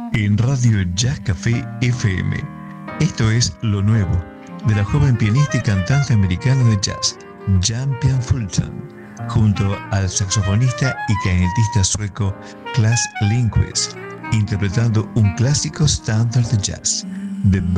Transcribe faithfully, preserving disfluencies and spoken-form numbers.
en Radio Jazz Café F M. Esto es lo nuevo de la joven pianista y cantante americana de jazz, Jan-Pian Fulton, junto al saxofonista y clarinetista sueco Klas Lindquist, interpretando un clásico estándar de jazz, The